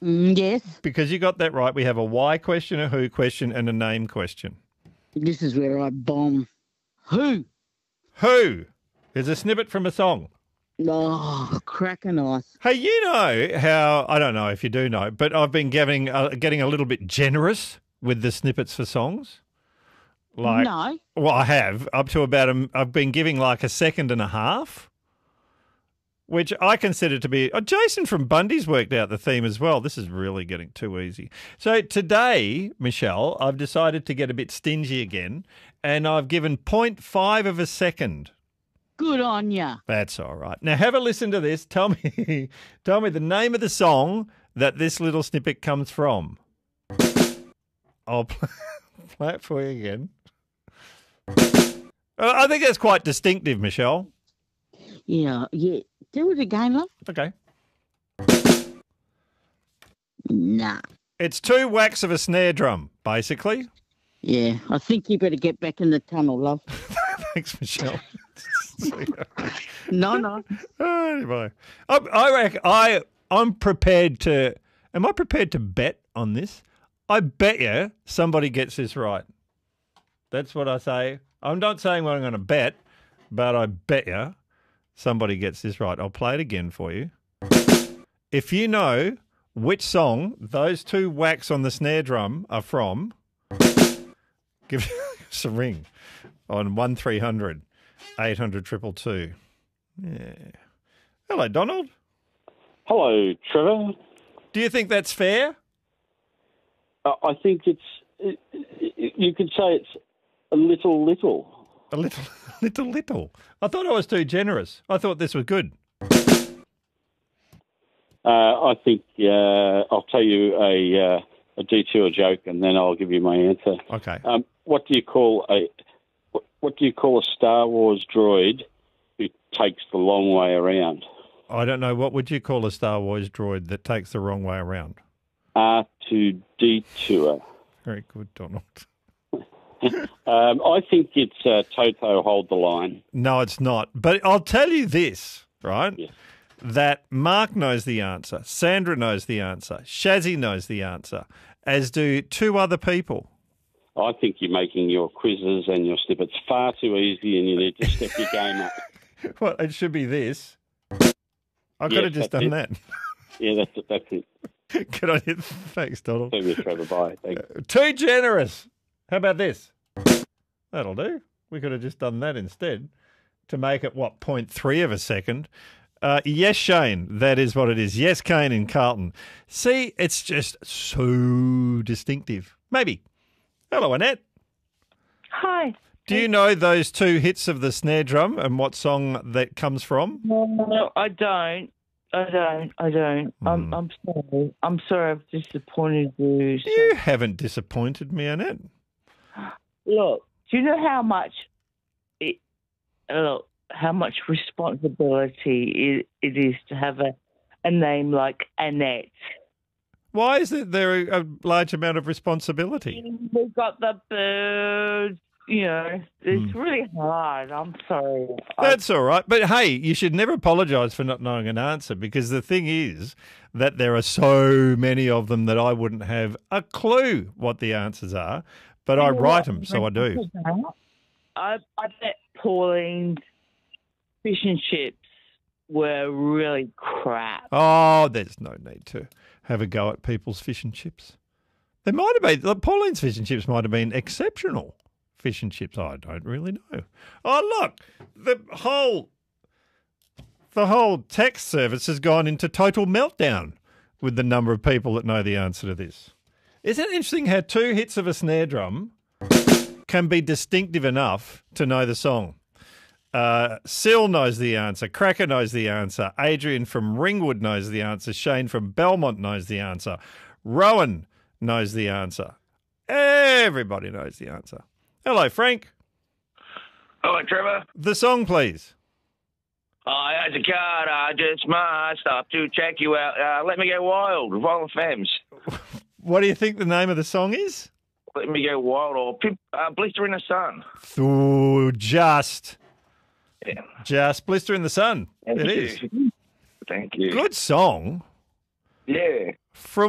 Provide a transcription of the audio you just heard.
Yes. Because you got that right, we have a why question, a who question, and a name question. This is where I bomb. Who? Who is a snippet from a song? Oh, cracking ice. Hey, you know how, I don't know if you do know, but I've been getting a little bit generous with the snippets for songs. No. Well, I have, up to about, I've been giving like a second and a half, which I consider to be, Jason from Bundy's worked out the theme as well. This is really getting too easy. So today, Michelle, I've decided to get a bit stingy again, and I've given 0.5 of a second. Good on ya. That's all right. Now have a listen to this. Tell me the name of the song that this little snippet comes from. I'll play it for you again. I think that's quite distinctive, Michelle. Yeah. Do it again, love. Okay. Nah. It's 2 whacks of a snare drum, basically. Yeah, I think you better get back in the tunnel, love. Thanks, Michelle. No. Anyway, I reckon I'm prepared to. Am I prepared to bet on this? I bet you somebody gets this right. That's what I say. I'm not saying what I'm going to bet, but I bet you somebody gets this right. I'll play it again for you. If you know which song those 2 whacks on the snare drum are from, give us a ring on 1300 800 222. Yeah. Hello, Donald. Hello, Trevor. Do you think that's fair? I think you could say it's a little. A little. I thought I was too generous. I thought this was good. I think I'll tell you a detour joke, and then I'll give you my answer. Okay. What do you call a Star Wars droid who takes the long way around? I don't know. What would you call a Star Wars droid that takes the wrong way around? R2-D2. Very good, Donald. I think it's Toto Hold the Line. No, it's not. But I'll tell you this, right? Yeah. That Mark knows the answer, Sandra knows the answer, Shazzy knows the answer, as do 2 other people. I think you're making your quizzes and your snippets far too easy, and you need to step your game up. Well, it should be this. I could have just done that. Yeah, that's it. Good on you. Thanks, Donald. See you, Trevor. Bye. Thanks. Too generous. How about this? That'll do. We could have just done that instead to make it, 0.3 of a second. Yes, Shane, that is what it is. Yes, Kane in Carlton. See, it's just so distinctive. Maybe. Hello, Annette. Hi. Do you know those 2 hits of the snare drum and what song that comes from? No, I don't. I'm sorry. I'm sorry I've disappointed you. You haven't disappointed me, Annette. Look, do you know how much how much responsibility it is to have a name like Annette? Why is there a large amount of responsibility? We've got the birds, it's really hard. I'm sorry. That's all right. But, hey, you should never apologise for not knowing an answer, because the thing is that there are so many of them that I wouldn't have a clue what the answers are, but I write them, so I do. I bet Pauline's fish and chips were really crap. Oh, there's no need to have a go at people's fish and chips. There might have been, Pauline's fish and chips might have been exceptional fish and chips. I don't really know. Oh, look, the whole text service has gone into total meltdown with the number of people that know the answer to this. Isn't it interesting how 2 hits of a snare drum can be distinctive enough to know the song? Sil knows the answer. Cracker knows the answer. Adrian from Ringwood knows the answer. Shane from Belmont knows the answer. Rowan knows the answer. Everybody knows the answer. Hello, Frank. Hello, Trevor. The song, please. As a card, I just might stop to check you out. Let Me Go Wild, Violent Femmes. What do you think the name of the song is? Let Me Go Wild, or Blister in the Sun. Ooh, just Blister in the Sun. Thank it you. is. Thank you. Good song. Yeah. From